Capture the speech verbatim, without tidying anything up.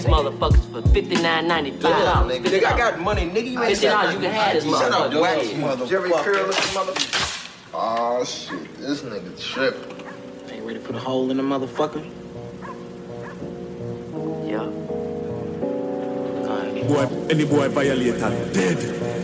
motherfuckers for fifty-nine ninety-five. Yeah, nigga. Nigga, I got money, nigga. You ain't fifty dollars, you can have this Shut up, motherfucker. wax Hey. Jerry Curl looking motherfucker. Oh shit, this nigga tripping. Ain't ready to put a hole in the motherfucker? Yeah. Boy, any boy violate her dead.